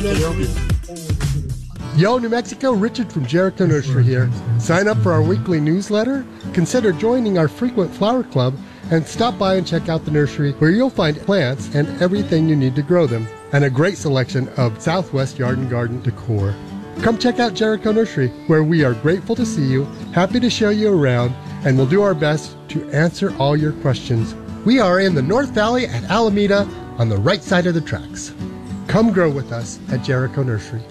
Yo, New Mexico, Richard from Jericho Nursery here. Sign up for our weekly newsletter, consider joining our frequent flower club, and stop by and check out the nursery where you'll find plants and everything you need to grow them, and a great selection of Southwest Yard and Garden decor. Come check out Jericho Nursery, where we are grateful to see you, happy to show you around, and we'll do our best to answer all your questions. We are in the North Valley at Alameda on the right side of the tracks. Come grow with us at Jericho Nursery.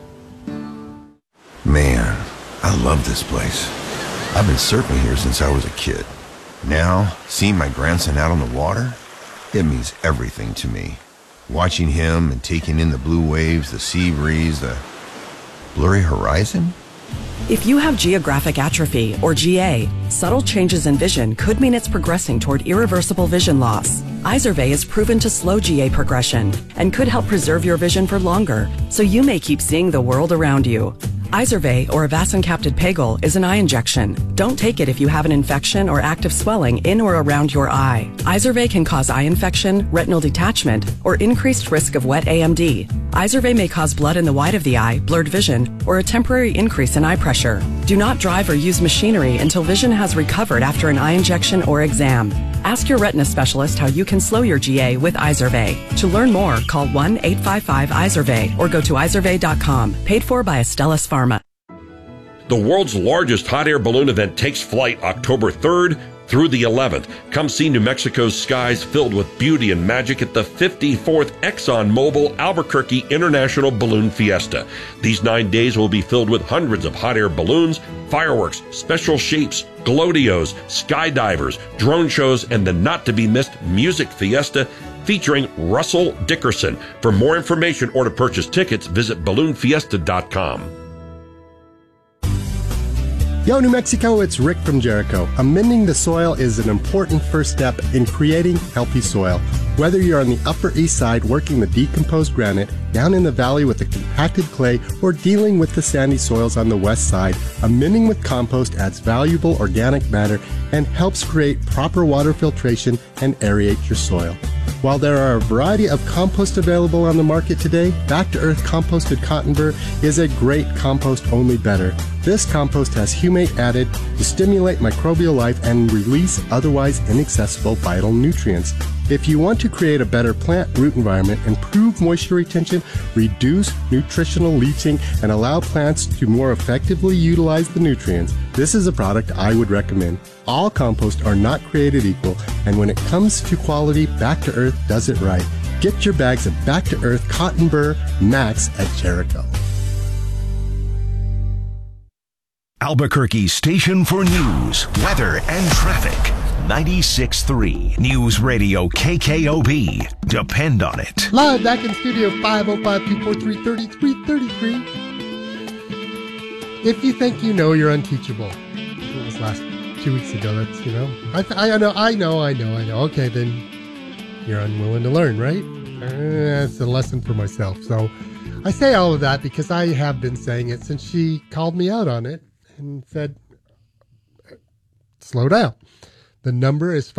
Man, I love this place. I've been surfing here since I was a kid. Now, seeing my grandson out on the water, it means everything to me. Watching him and taking in the blue waves, the sea breeze, the blurry horizon. If you have geographic atrophy, or GA, subtle changes in vision could mean it's progressing toward irreversible vision loss. Izervay is proven to slow GA progression and could help preserve your vision for longer, so you may keep seeing the world around you. Izervay, or avacincaptad pegol, is an eye injection. Don't take it if you have an infection or active swelling in or around your eye. Izervay can cause eye infection, retinal detachment, or increased risk of wet AMD. Izervay may cause blood in the white of the eye, blurred vision, or a temporary increase in eye pressure. Do not drive or use machinery until vision has recovered after an eye injection or exam. Ask your retina specialist how you can slow your GA with Izervay. To learn more, call 1-855-IZERVAY or go to izervay.com. Paid for by Astellas Pharma. The world's largest hot air balloon event takes flight October 3rd through the 11th. Come see New Mexico's skies filled with beauty and magic at the 54th ExxonMobil Albuquerque International Balloon Fiesta. These 9 days will be filled with hundreds of hot air balloons, fireworks, special shapes, glodios, skydivers, drone shows, and the not-to-be-missed music fiesta featuring Russell Dickerson. For more information or to purchase tickets, visit balloonfiesta.com. Yo, New Mexico, it's Rick from Jericho. Amending the soil is an important first step in creating healthy soil. Whether you're on the Upper East Side working the decomposed granite, down in the valley with the compacted clay, or dealing with the sandy soils on the west side, amending with compost adds valuable organic matter and helps create proper water filtration and aerate your soil. While there are a variety of compost available on the market today, Back to Earth Composted Cotton Burr is a great compost, only better. This compost has humate added to stimulate microbial life and release otherwise inaccessible vital nutrients. If you want to create a better plant root environment, improve moisture retention, reduce nutritional leaching, and allow plants to more effectively utilize the nutrients, this is a product I would recommend. All compost are not created equal, and when it comes to quality, Back to Earth does it right. Get your bags of Back to Earth Cotton Burr Max at Jericho. Albuquerque's station for news, weather, and traffic. 96.3 News Radio KKOB. Depend on it. Live back in studio 505-243-3333. If you think you know, you're unteachable. It was last 2 weeks ago. That's, you know. I know. Okay, then you're unwilling to learn, right? That's a lesson for myself. So I say all of that because I have been saying it since she called me out on it and said, slow down. The number is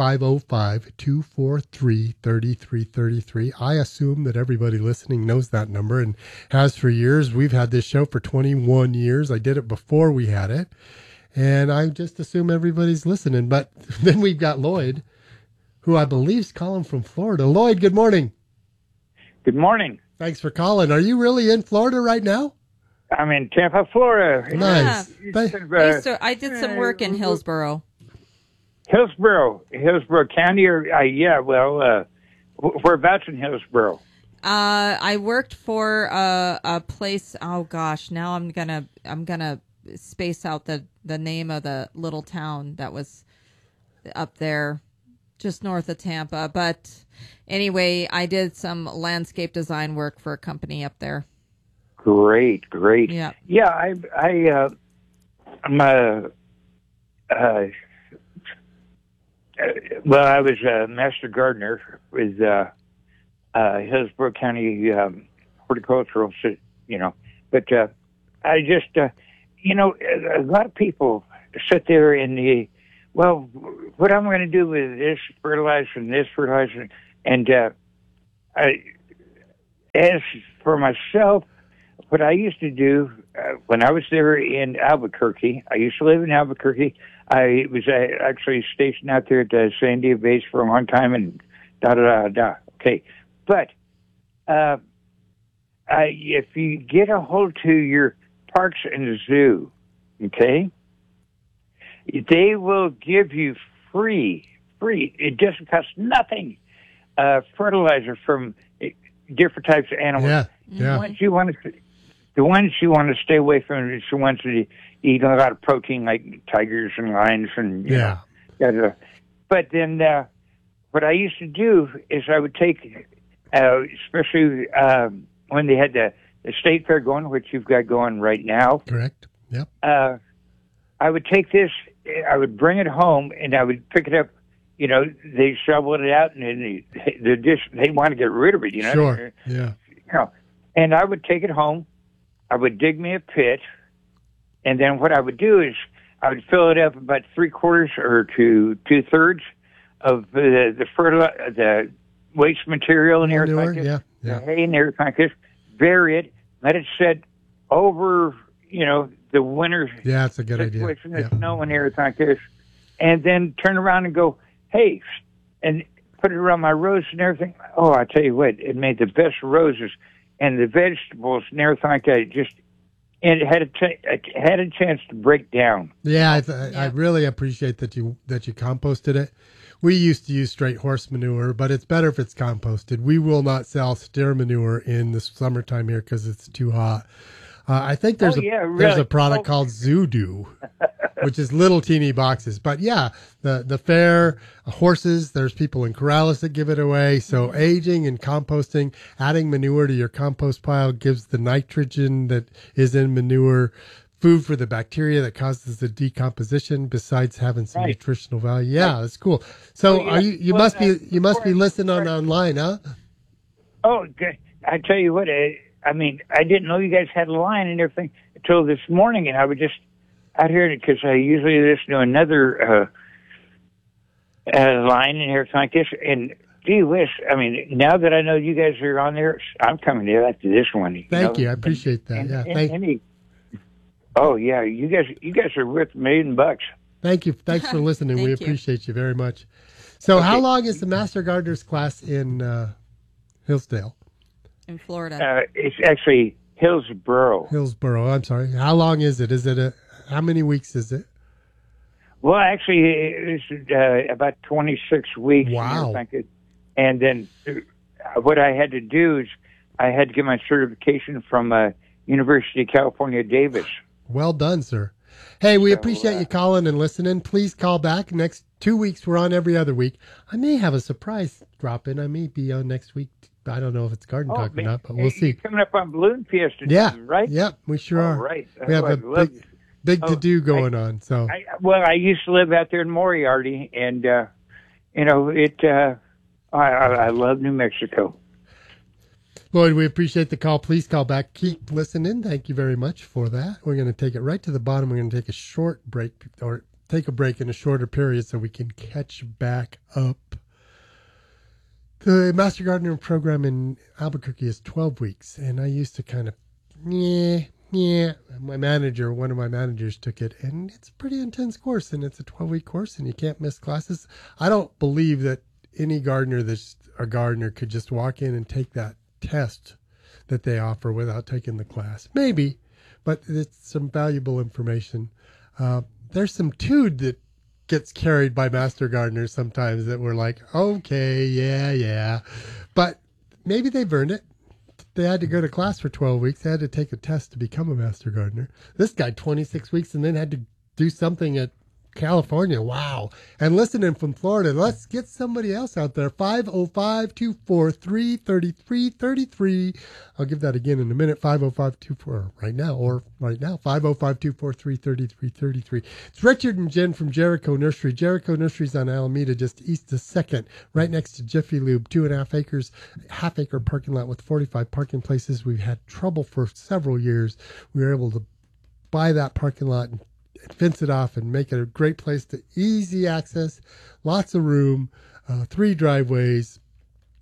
505-243-3333. I assume that everybody listening knows that number and has for years. We've had this show for 21 years. I did it before we had it. And I just assume everybody's listening. But then we've got Lloyd, who I believe is calling from Florida. Lloyd, good morning. Good morning. Thanks for calling. Are you really in Florida right now? I'm in Tampa, Florida. Nice. Yeah. I did some work in Hillsborough. Hillsborough County, or whereabouts in Hillsborough? I worked for a place. Oh gosh, now I'm gonna space out the name of the little town that was up there, just north of Tampa. But anyway, I did some landscape design work for a company up there. Great. Yeah. I was a master gardener with Hillsborough County Horticultural, But I just, a lot of people sit there and what I'm going to do with this fertilizer, and as for myself, what I used to do when I was there in Albuquerque, I used to live in Albuquerque. I was actually stationed out there at the Sandia base for a long time, and Okay, but if you get a hold to your parks and zoo, okay, they will give you free. It doesn't cost nothing. Fertilizer from different types of animals. Yeah. The ones you want to stay away from is the ones that eat a lot of protein, like tigers and lions, and you know. But then, what I used to do is I would take, especially when they had the state fair going, which you've got going right now. Correct. Yep. I would take this, I would bring it home, and I would pick it up. You know, they shoveled it out, and then they want to get rid of it. You know. Sure. Yeah. You know, and I would take it home. I would dig me a pit, and then what I would do is I would fill it up about 3/4 or to 2/3 of the waste material and everything like this, the hay and everything like this. Bury it, let it sit over, you know, the winter. Yeah, that's a good idea. The snow and everything like this, and then turn around and go, hey, and put it around my roses and everything. Oh, I tell you what, it made the best roses. And the vegetables and everything like that, and it had a chance to break down. Yeah, I really appreciate that you composted it. We used to use straight horse manure, but it's better if it's composted. We will not sell steer manure in the summertime here because it's too hot. I think there's a product called Zoodoo, which is little teeny boxes. But yeah, the fair horses, there's people in Corrales that give it away. So aging and composting, adding manure to your compost pile gives the nitrogen that is in manure food for the bacteria that causes the decomposition, besides having some nutritional value. Yeah, that's cool. So you must be listening online, huh? Oh, I tell you what, I mean, I didn't know you guys had a line and everything until this morning, and I was just out here because I usually listen to another line and everything like this. And gee whiz, I mean, now that I know you guys are on there, I'm coming to after this one. Thank you. I appreciate that. Thank you. Oh yeah, you guys are worth $1 million. Thank you. Thanks for listening. We appreciate you very much. So, how long is the Master Gardener's class in Hillsdale? In Florida. It's actually Hillsboro. Hillsboro. I'm sorry. How long is it? How many weeks is it? Well, actually, it's about 26 weeks. Wow. And then what I had to do is I had to get my certification from University of California, Davis. Well done, sir. Hey, we appreciate you calling and listening. Please call back. Next 2 weeks, we're on every other week. I may have a surprise drop in. I may be on next week. I don't know if it's Garden Talk or not, but we'll see. You're coming up on Balloon Fiesta, right? Yeah, we sure are. Right. We have a big to-do going on. So, I used to live out there in Moriarty, and you know, I love New Mexico. Lloyd, we appreciate the call. Please call back. Keep listening. Thank you very much for that. We're going to take it right to the bottom. We're going to take a short break, or take a break in a shorter period so we can catch back up. The Master Gardener program in Albuquerque is 12 weeks, and I used to kind of, one of my managers took it, and it's a pretty intense course, and it's a 12-week course, and you can't miss classes. I don't believe that any gardener that's a gardener could just walk in and take that test that they offer without taking the class. Maybe, but it's some valuable information. There's some tude that gets carried by master gardeners sometimes that we're like, okay, yeah. But maybe they've earned it. They had to go to class for 12 weeks. They had to take a test to become a master gardener. This guy, 26 weeks, and then had to do something at California. Wow. And listening from Florida, let's get somebody else out there. 505-243-3333. I'll give that again in a minute. 505-24 right now, 505-243-3333. It's Richard and Jen from Jericho Nursery. Jericho Nursery's on Alameda, just east of 2nd, right next to Jiffy Lube. 2.5 acres, half-acre parking lot with 45 parking places. We've had trouble for several years. We were able to buy that parking lot and fence it off and make it a great place to easy access, lots of room, 3 driveways,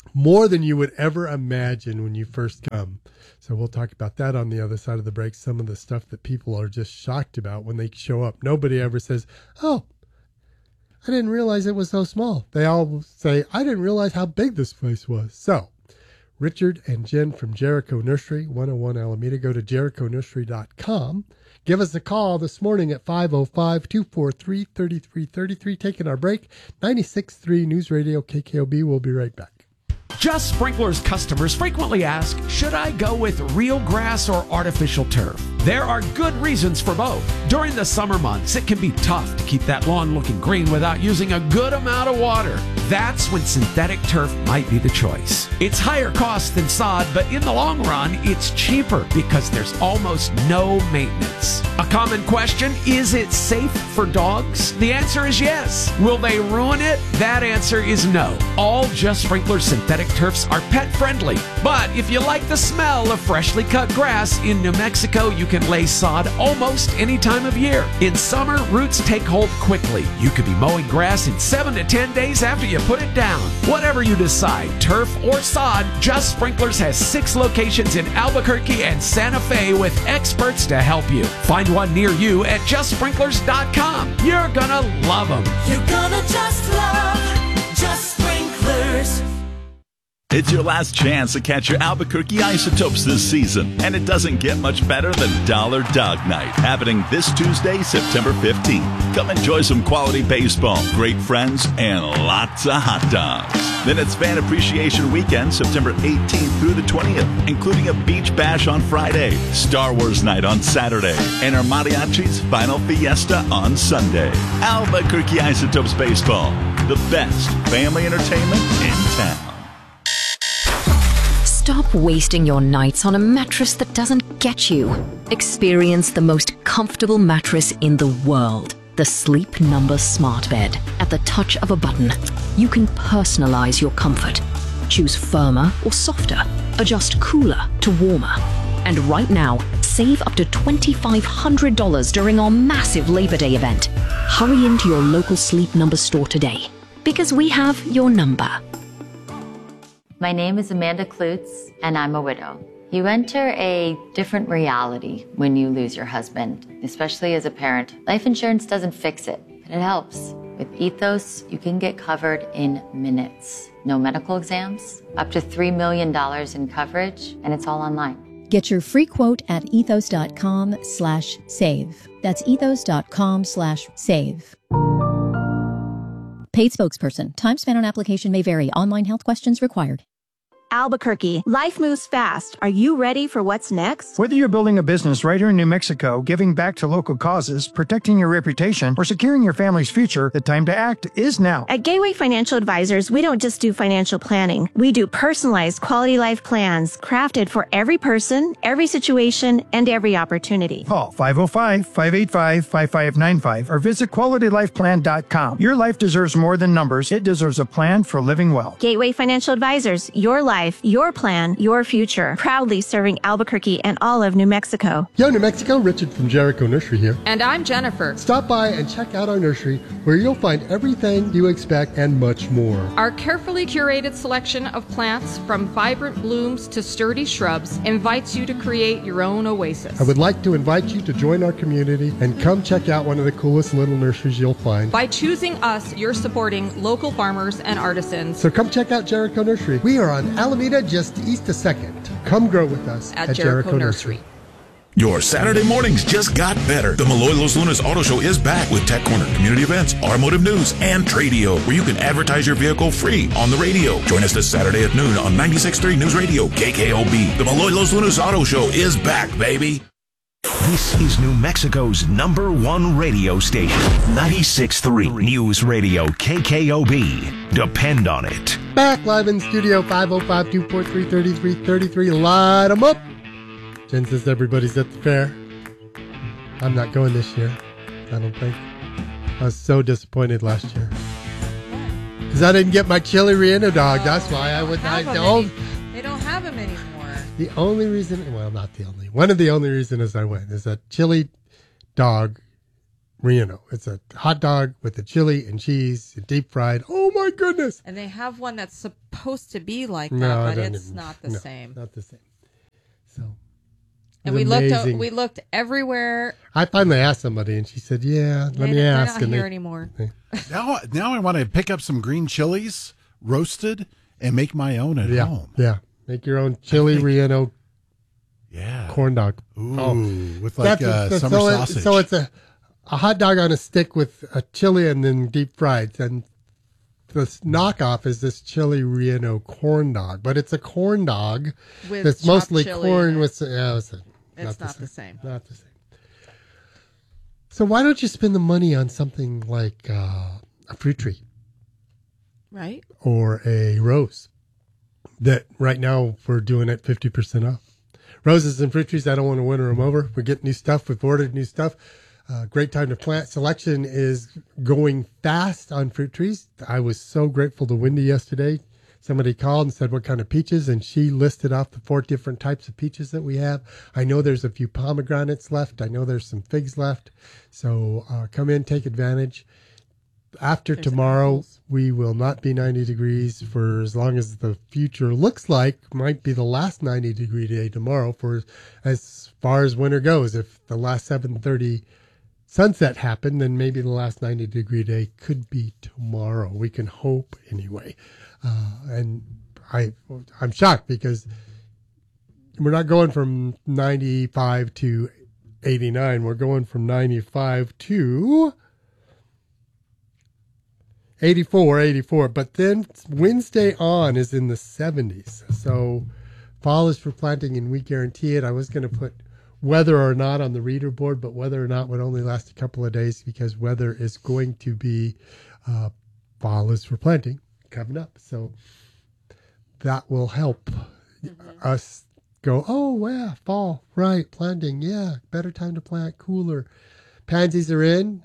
more than you would ever imagine when you first come. So we'll talk about that on the other side of the break. Some of the stuff that people are just shocked about when they show up. Nobody ever says, oh, I didn't realize it was so small. They all say, I didn't realize how big this place was. So Richard and Jen from Jericho Nursery, 101 Alameda. Go to jerichonursery.com. Give us a call this morning at 505-243-3333. Taking our break. 96.3 News Radio KKOB. We'll be right back. Just Sprinklers customers frequently ask, should I go with real grass or artificial turf? There are good reasons for both. During the summer months, it can be tough to keep that lawn looking green without using a good amount of water. That's when synthetic turf might be the choice. It's higher cost than sod, but in the long run, it's cheaper because there's almost no maintenance. A common question, is it safe for dogs? The answer is yes. Will they ruin it? That answer is no. All Just Sprinklers synthetic turfs are pet friendly. But if you like the smell of freshly cut grass, in New Mexico you can lay sod almost any time of year. In summer, roots take hold quickly. You could be mowing grass in 7 to 10 days after you put it down. Whatever you decide, turf or sod, Just Sprinklers has 6 locations in Albuquerque and Santa Fe with experts to help you. Find one near you at justsprinklers.com. You're gonna love them. You're gonna just love Just Sprinklers. It's your last chance to catch your Albuquerque Isotopes this season, and it doesn't get much better than Dollar Dog Night, happening this Tuesday, September 15th. Come enjoy some quality baseball, great friends, and lots of hot dogs. Then it's Fan Appreciation Weekend, September 18th through the 20th, including a beach bash on Friday, Star Wars Night on Saturday, and our Mariachi's Final Fiesta on Sunday. Albuquerque Isotopes Baseball, the best family entertainment in town. Stop wasting your nights on a mattress that doesn't get you. Experience the most comfortable mattress in the world. The Sleep Number Smart Bed. At the touch of a button, you can personalize your comfort. Choose firmer or softer. Adjust cooler to warmer. And right now, save up to $2,500 during our massive Labor Day event. Hurry into your local Sleep Number store today, because we have your number. My name is Amanda Klutz, and I'm a widow. You enter a different reality when you lose your husband, especially as a parent. Life insurance doesn't fix it, but it helps. With Ethos, you can get covered in minutes. No medical exams, up to $3 million in coverage, and it's all online. Get your free quote at ethos.com/save. That's ethos.com/save. Paid spokesperson. Time spent on application may vary. Online health questions required. Albuquerque. Life moves fast. Are you ready for what's next? Whether you're building a business right here in New Mexico, giving back to local causes, protecting your reputation, or securing your family's future, the time to act is now. At Gateway Financial Advisors, we don't just do financial planning. We do personalized quality life plans crafted for every person, every situation, and every opportunity. Call 505-585-5595 or visit QualityLifePlan.com. Your life deserves more than numbers. It deserves a plan for living well. Gateway Financial Advisors, your life, your plan, your future. Proudly serving Albuquerque and all of New Mexico. Yo, New Mexico, Richard from Jericho Nursery here. And I'm Jennifer. Stop by and check out our nursery where you'll find everything you expect and much more. Our carefully curated selection of plants, from vibrant blooms to sturdy shrubs, invites you to create your own oasis. I would like to invite you to join our community and come check out one of the coolest little nurseries you'll find. By choosing us, you're supporting local farmers and artisans. So come check out Jericho Nursery. We are on Alameda, just east of 2nd. Come grow with us at Jericho Nursery. Your Saturday mornings just got better. The Malloy Los Lunas Auto Show is back with Tech Corner, community events, automotive news, and Tradio, where you can advertise your vehicle free on the radio. Join us this Saturday at noon on 96.3 News Radio, KKOB. The Malloy Los Lunas Auto Show is back, baby. This is New Mexico's #1 radio station, 96.3 News Radio, KKOB. Depend on it. Back live in studio, 505-243-3333. Light them up. Jen says everybody's at the fair. I'm not going this year, I don't think. I was so disappointed last year. Because I didn't get my chili relleno dog. That's why I would not. They don't have them anymore. The only reason, well, not the only, one of the only reasons I went is that chili dog Reno. It's a hot dog with the chili and cheese and deep fried. Oh my goodness! And they have one that's supposed to be like that, No, but I it's don't not the no, same. Not the same. So, And we looked everywhere. I finally asked somebody, and she said, "Yeah, let me They're ask." not and here anymore. Now I want to pick up some green chilies, roasted, and make my own at home. Yeah, make your own chili Reno. Yeah, corn dog. Ooh, with like summer sausage. So it's a hot dog on a stick with a chili and then deep fried. And the knockoff is this chili Reno corn dog, but it's a corn dog with that's mostly chili corn with. it's not the same. Not the same. So why don't you spend the money on something like a fruit tree, Right? or a rose? That right now we're doing it 50% off. Roses and fruit trees, I don't want to winter them over. We're getting new stuff. We've ordered new stuff. Great time to plant. Selection is going fast on fruit trees. I was so grateful to Wendy yesterday. Somebody called and said what kind of peaches, and she listed off the 4 different types of peaches that we have. I know there's a few pomegranates left. I know there's some figs left. So come in, take advantage. After tomorrow, we will not be 90 degrees for as long as the future looks like. Might be the last 90-degree day tomorrow for as far as winter goes. If the last 7:30 sunset happened, then maybe the last 90-degree day could be tomorrow. We can hope anyway. And I'm shocked because we're not going from 95 to 89. We're going from 95 to 84, but then Wednesday on is in the 70s. So fall is for planting, and we guarantee it. I was going to put whether or not on the reader board, but whether or not would only last a couple of days because weather is going to be fall is for planting coming up. So that will help us go, oh, yeah, fall, right, planting, yeah, better time to plant, cooler. Pansies are in.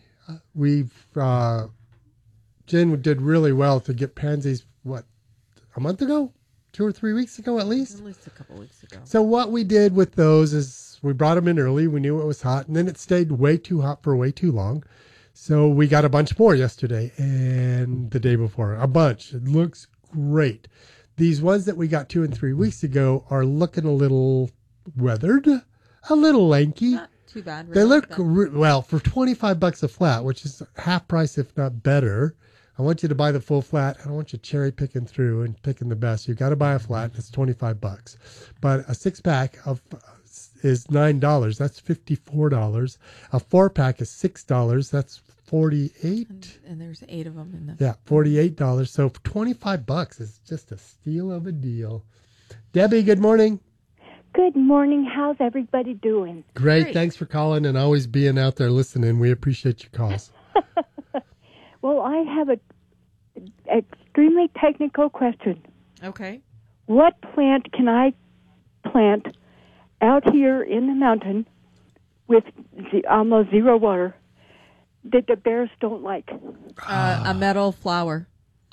Jen did really well to get pansies, a month ago? 2 or 3 weeks ago at least? At least a couple weeks ago. So what we did with those is we brought them in early. We knew it was hot, and then it stayed way too hot for way too long. So we got a bunch more yesterday and the day before. A bunch. It looks great. These ones that we got 2 and 3 weeks ago are looking a little weathered, a little lanky. Not too bad. They look, well, for $25 a flat, which is half price, if not better. I want you to buy the full flat. I don't want you cherry picking through and picking the best. You've got to buy a flat. It's $25. But a 6-pack is $9. That's $54. A 4-pack is $6. That's $48. And there's 8 of them in this. Yeah, $48. So $25 is just a steal of a deal. Debbie, good morning. Good morning. How's everybody doing? Great. Thanks for calling and always being out there listening. We appreciate your calls. Well, I have an extremely technical question. Okay. What plant can I plant out here in the mountain with almost zero water that the bears don't like? A meadow flower.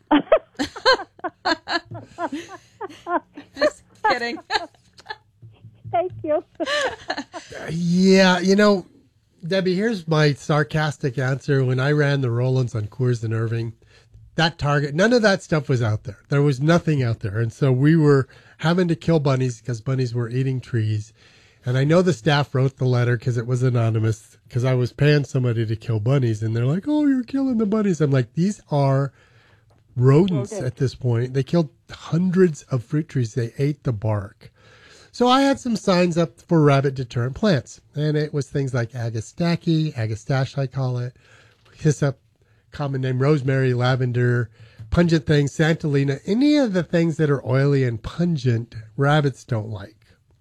Just kidding. Thank you. Yeah, Debbie, here's my sarcastic answer. When I ran the Rollins on Coors and Irving, that Target, none of that stuff was out there. There was nothing out there. And so we were having to kill bunnies because bunnies were eating trees. And I know the staff wrote the letter because it was anonymous, because I was paying somebody to kill bunnies. And they're like, oh, you're killing the bunnies. I'm like, these are rodents at this point. They killed hundreds of fruit trees. They ate the bark. So I had some signs up for rabbit deterrent plants, and it was things like Agastache, I call it, hyssop, common name rosemary, lavender, pungent things, Santolina, any of the things that are oily and pungent, rabbits don't like.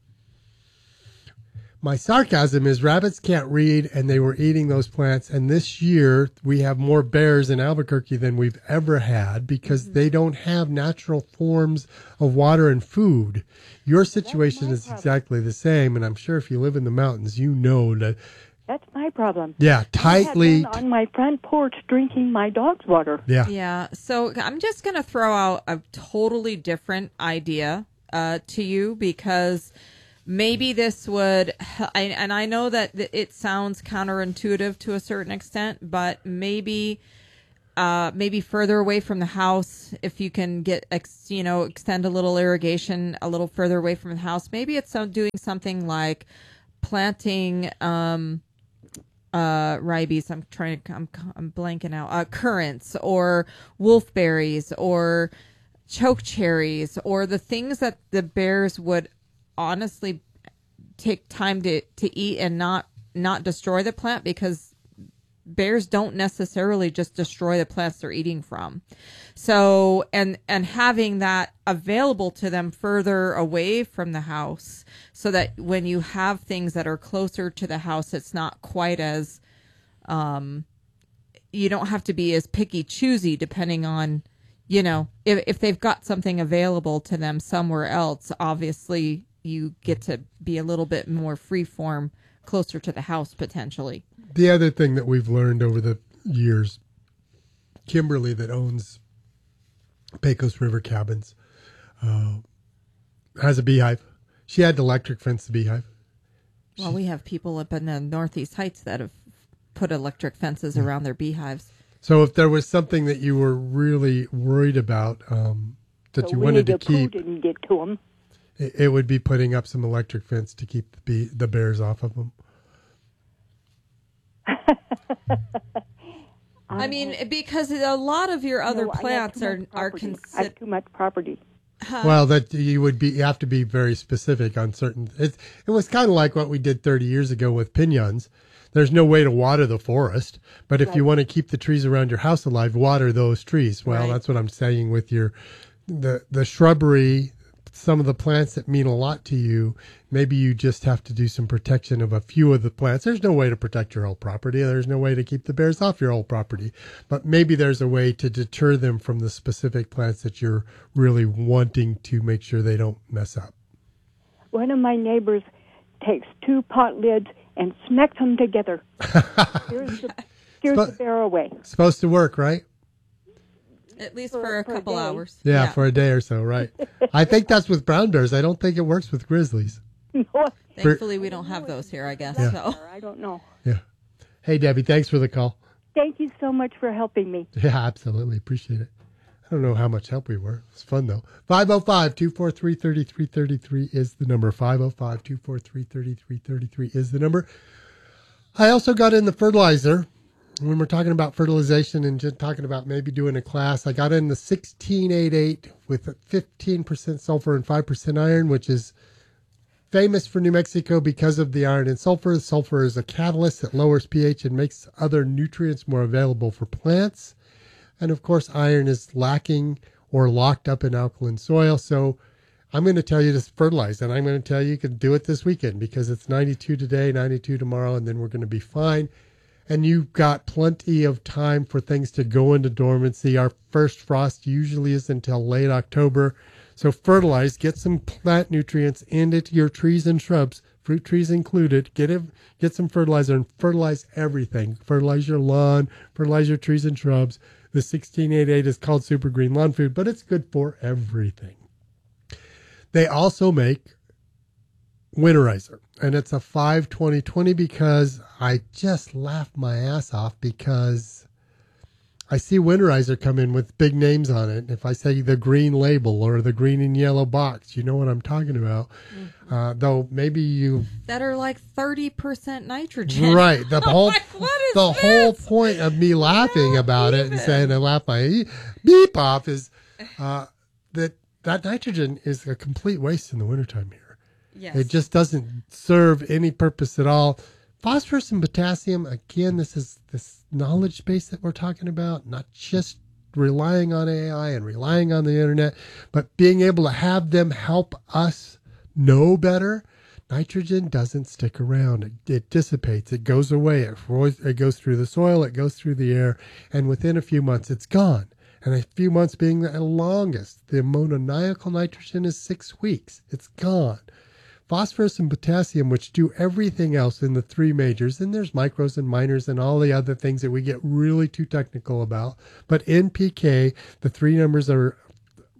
My sarcasm is rabbits can't read, and they were eating those plants. And this year we have more bears in Albuquerque than we've ever had because they don't have natural forms of water and food. Your situation is exactly the same. And I'm sure if you live in the mountains, you know that. That's my problem. Yeah, tightly. I had one on my front porch drinking my dog's water. Yeah. Yeah. So I'm just going to throw out a totally different idea to you because maybe this would, and I know that it sounds counterintuitive to a certain extent, but maybe further away from the house, if you can get, extend a little irrigation a little further away from the house. Maybe it's doing something like planting ribes. I'm blanking out. Currants or wolfberries or choke cherries, or the things that the bears would honestly take time to eat and not destroy the plant, because bears don't necessarily just destroy the plants they're eating from. So, and having that available to them further away from the house, so that when you have things that are closer to the house, it's not quite as, you don't have to be as picky choosy depending on, if they've got something available to them somewhere else. Obviously you get to be a little bit more free form closer to the house potentially. The other thing that we've learned over the years, Kimberly, that owns Pecos River Cabins, has a beehive. She had to electric fence the beehive. Well, we have people up in the Northeast Heights that have put electric fences around their beehives. So if there was something that you were really worried about, that you wanted to keep, didn't get to them. It would be putting up some electric fence to keep the bears off of them. I mean, because a lot of your other plants are considered. I have too much property. Well, that you have to be very specific on certain. It was kind of like what we did 30 years ago with piñons. There's no way to water the forest, but if you want to keep the trees around your house alive, water those trees. Well, that's what I'm saying with the shrubbery. Some of the plants that mean a lot to you, maybe you just have to do some protection of a few of the plants. There's no way to protect your whole property. There's no way to keep the bears off your whole property. But maybe there's a way to deter them from the specific plants that you're really wanting to make sure they don't mess up. One of my takes 2 pot lids and smacks them together. scares the bear away. Supposed to work, right? At least for a couple hours. Yeah, for a day or so, right. I think that's with brown bears. I don't think it works with grizzlies. Thankfully, we don't have those here, I guess. Yeah. So I don't know. Yeah. Hey, Debbie, thanks for the call. Thank you so much for helping me. Yeah, absolutely. Appreciate it. I don't know how much help we were. It's fun, though. 505-243-3333 is the number. 505-243-3333 is the number. I also got in the fertilizer. When we're talking about fertilization and just talking about maybe doing a class, I got in the 1688 with 15% sulfur and 5% iron, which is famous for New Mexico because of the iron and sulfur. Sulfur is a catalyst that lowers pH and makes other nutrients more available for plants. And of course, iron is lacking or locked up in alkaline soil. So I'm going to tell you to fertilize, and I'm going to tell you can do it this weekend because it's 92 today, 92 tomorrow, and then we're going to be fine. And you've got plenty of time for things to go into dormancy. Our first frost usually is until late October. So fertilize, get some plant nutrients into your trees and shrubs, fruit trees included. Get some fertilizer and fertilize everything. Fertilize your lawn, fertilize your trees and shrubs. The 1688 is called Super Green Lawn Food, but it's good for everything. They also make winterizer, and it's a 5-20-20 because I just laughed my ass off because I see winterizer come in with big names on it. If I say the green label or the green and yellow box, you know what I'm talking about. Though maybe you that are like 30% nitrogen. Right. The whole the whole point of me laughing about it and saying I laugh my beep off is that nitrogen is a complete waste in the wintertime here. Yes. It just doesn't serve any purpose at all. Phosphorus and potassium, again, this is this knowledge base that we're talking about, not just relying on AI and relying on the internet, but being able to have them help us know better. Nitrogen doesn't stick around. It dissipates. It goes away. It goes through the soil. It goes through the air. And within a few months, it's gone. And a few months being the longest. The ammoniacal nitrogen is 6 weeks. It's gone. Phosphorus and potassium, which do everything else in the three majors, and there's micros and minors and all the other things that we get really too technical about. But NPK, the three numbers are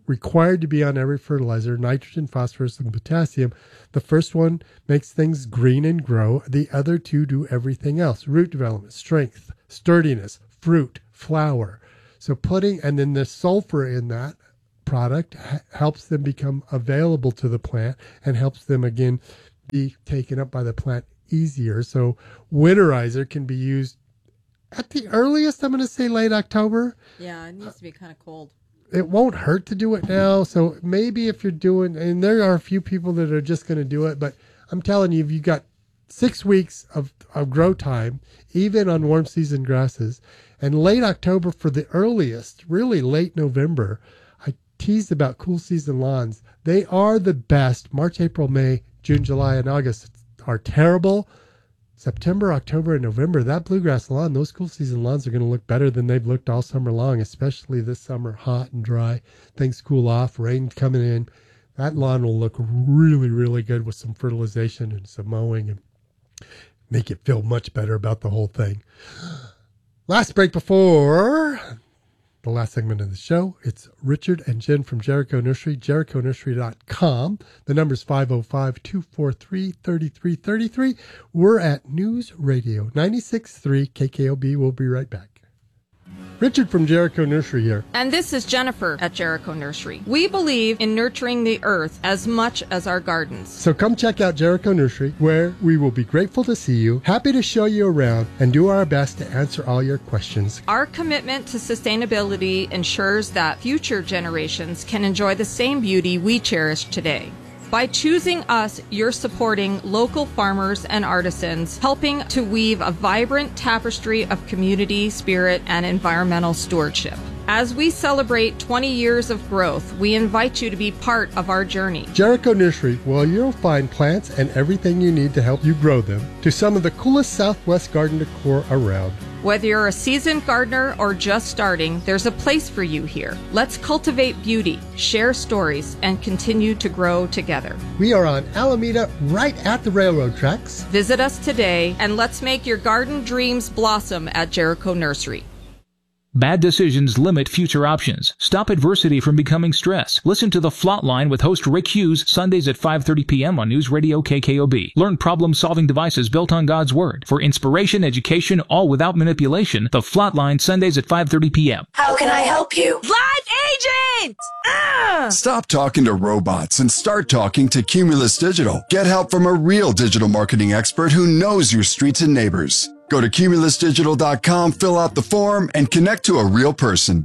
required to be on every fertilizer: nitrogen, phosphorus, and potassium. The first one makes things green and grow. The other two do everything else: root development, strength, sturdiness, fruit, flower. So and then the sulfur in that product helps them become available to the plant and helps them again be taken up by the plant easier. So winterizer can be used at the earliest, I'm going to say late October. Yeah, it needs to be kind of cold. It won't hurt to do it now. So maybe if you're doing, and there are a few people that are just going to do it, but I'm telling you, if you got 6 weeks of grow time, even on warm season grasses, and late October for the earliest, really late November. I teased about cool season lawns. They are the best. March, April, May, June, July, and August are terrible. September, October, and November, that bluegrass lawn, those cool season lawns are going to look better than they've looked all summer long, especially this summer, hot and dry. Things cool off, rain coming in. That lawn will look really, really good with some fertilization and some mowing and make it feel much better about the whole thing. Last break before the last segment of the show. It's Richard and Jen from Jericho Nursery, jerichonursery.com. The number's 505-243-3333. We're at News Radio 96.3 KKOB. We'll be right back. Richard from Jericho Nursery here. And this is Jennifer at Jericho Nursery. We believe in nurturing the earth as much as our gardens. So come check out Jericho Nursery, where we will be grateful to see you, happy to show you around, and do our best to answer all your questions. Our commitment to sustainability ensures that future generations can enjoy the same beauty we cherish today. By choosing us, you're supporting local farmers and artisans, helping to weave a vibrant tapestry of community, spirit, and environmental stewardship. As we celebrate 20 years of growth, we invite you to be part of our journey. Jericho Nursery, well, you'll find plants and everything you need to help you grow them to some of the coolest Southwest garden decor around. Whether you're a seasoned gardener or just starting, there's a place for you here. Let's cultivate beauty, share stories, and continue to grow together. We are on Alameda, right at the railroad tracks. Visit us today, and let's make your garden dreams blossom at Jericho Nursery. Bad decisions limit future options. Stop adversity from becoming stress. Listen to The Flatline with host Rick Hughes, Sundays at 5:30 p.m. on News Radio KKOB. Learn problem-solving devices built on God's Word. For inspiration, education, all without manipulation, The Flatline, Sundays at 5:30 p.m. How can I help you? Live agent! Stop talking to robots and start talking to Cumulus Digital. Get help from a real digital marketing expert who knows your streets and neighbors. Go to cumulusdigital.com, fill out the form, and connect to a real person.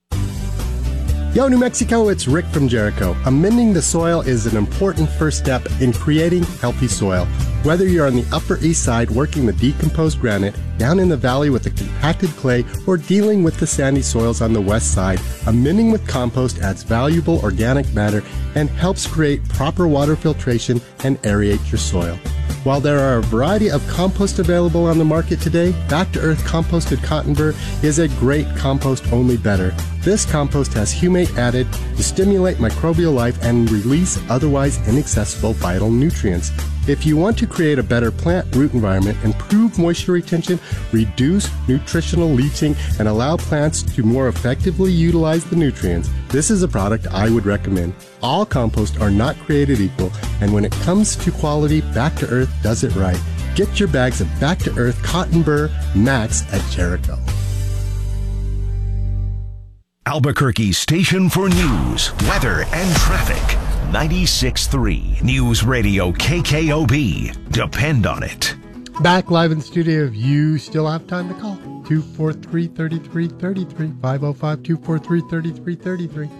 Yo, New Mexico, it's Rick from Jericho. Amending the soil is an important first step in creating healthy soil. Whether you're on the Upper East Side working the decomposed granite, down in the valley with the compacted clay, or dealing with the sandy soils on the west side, amending with compost adds valuable organic matter and helps create proper water filtration and aerate your soil. While there are a variety of compost available on the market today, Back to Earth Composted Cotton Burr is a great compost, only better. This compost has humate added to stimulate microbial life and release otherwise inaccessible vital nutrients. If you want to create a better plant root environment, improve moisture retention, reduce nutritional leaching, and allow plants to more effectively utilize the nutrients, this is a product I would recommend. All compost are not created equal, and when it comes to quality, Back to Earth does it right. Get your bags of Back to Earth Cotton Burr Max at Jericho. Albuquerque's station for news, weather, and traffic. 96.3 News Radio KKOB. Depend on it. Back live in the studio. If you still have time to call, 243-3333, 505-243-3333.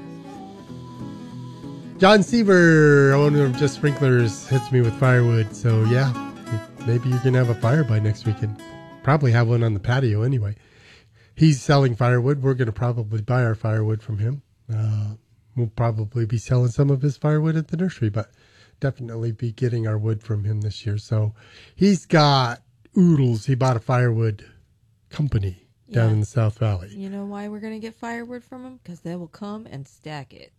John Seaver, owner of Just Sprinklers, hits me with firewood. So, yeah, maybe you can have a fire by next weekend. Probably have one on the patio anyway. He's selling firewood. We're going to probably buy our firewood from him. We'll probably be selling some of his firewood at the nursery, but definitely be getting our wood from him this year. So he's got oodles. He bought a firewood company down in the South Valley. You know why we're going to get firewood from them? Because they will come and stack it.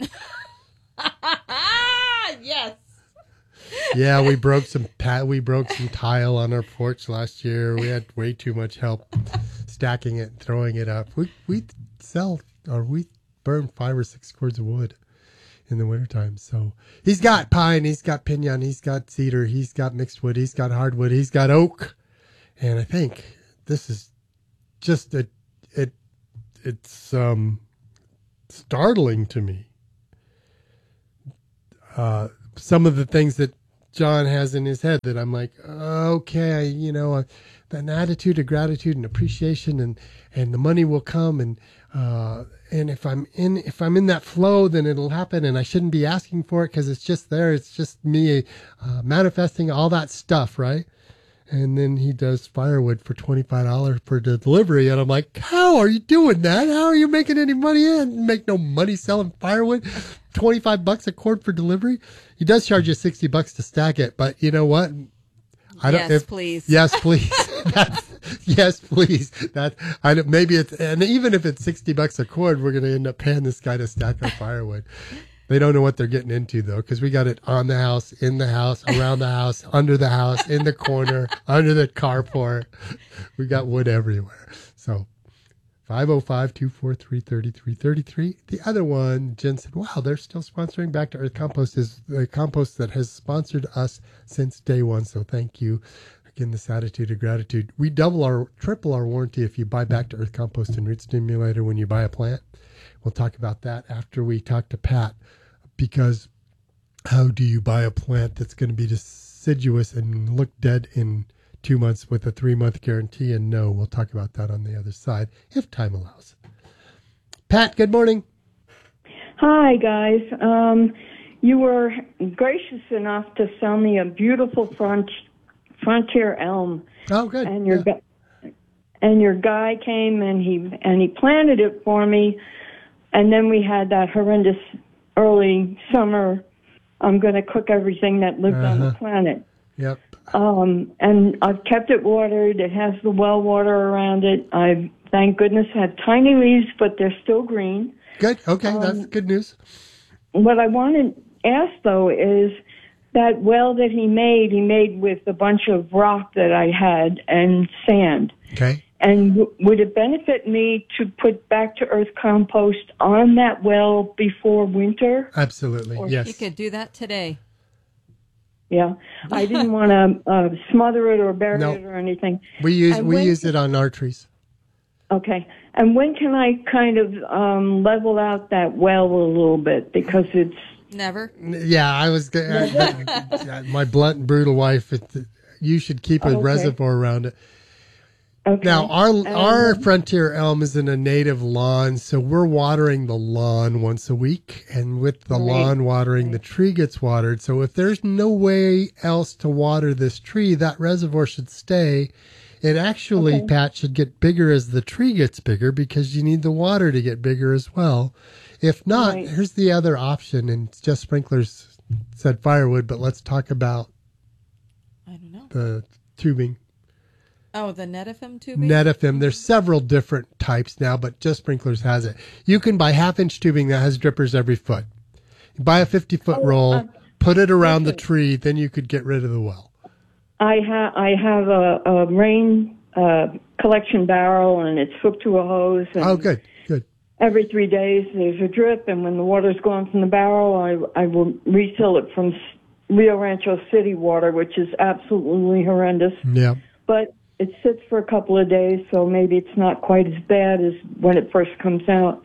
Yes. Yeah, we broke some tile on our porch last year. We had way too much help stacking it and throwing it up. We burn 5 or 6 cords of wood. in the wintertime. So he's got pine, he's got pinon, he's got cedar, he's got mixed wood, he's got hardwood, he's got oak. And I think this is just it's startling to me. Some of the things that John has in his head that I'm like, okay, an attitude of gratitude and appreciation, and the money will come, and if I'm in that flow, then it'll happen, and I shouldn't be asking for it because it's just there. It's just me manifesting all that stuff, right? And then he does firewood for $25 per delivery, and I'm like, how are you doing that? How are you making any money? You make no money selling firewood. $25 a cord for delivery. He does charge you $60 to stack it, but you know what? Please. Yes, please. Yes, please. Maybe it's, and even if it's $60 a cord, we're going to end up paying this guy to stack our firewood. They don't know what they're getting into though, because we got it on the house, in the house, around the house, under the house, in the corner, under the carport. We got wood everywhere. So 505-243-3333. The other one, Jen said, wow, they're still sponsoring Back to Earth Compost, is the compost that has sponsored us since day one. So thank you. Again, this attitude of gratitude. We triple our warranty if you buy Back to Earth Compost and Root Stimulator when you buy a plant. We'll talk about that after we talk to Pat, because how do you buy a plant that's going to be deciduous and look dead in 2 months with a 3-month guarantee? And no, we'll talk about that on the other side if time allows. Pat, good morning. Hi, guys. You were gracious enough to sell me a beautiful frontier elm. Oh, good. And your guy came and he planted it for me. And then we had that horrendous early summer. I'm going to cook everything that lives on the planet. Yep. And I've kept it watered. It has the well water around it. I've, thank goodness, had tiny leaves, but they're still green. Good. Okay, that's good news. What I want to ask, though, is that well that he made with a bunch of rock that I had and sand. Okay. And would it benefit me to put Back to Earth compost on that well before winter? Absolutely, yes. You could do that today. Yeah, I didn't want to smother it or bury it or anything. We use it on our trees. Okay, and when can I kind of level out that well a little bit, because it's never. Yeah, I was my blunt and brutal wife. You should keep a reservoir around it. Okay. Now, our frontier elm is in a native lawn, so we're watering the lawn once a week, and with the lawn watering, the tree gets watered. So if there's no way else to water this tree, that reservoir should stay. It actually, Pat, should get bigger as the tree gets bigger, because you need the water to get bigger as well. If not, here's the other option, and Just Sprinklers said firewood, but let's talk about the tubing. Oh, the Netafim tubing? Netafim. There's several different types now, but Just Sprinklers has it. You can buy 1/2-inch tubing that has drippers every foot. You buy a 50-foot roll, put it around the tree, then you could get rid of the well. I have a rain collection barrel, and it's hooked to a hose. And good. Every 3 days there's a drip, and when the water's gone from the barrel, I will refill it from Rio Rancho City water, which is absolutely horrendous. Yeah. But it sits for a couple of days, so maybe it's not quite as bad as when it first comes out.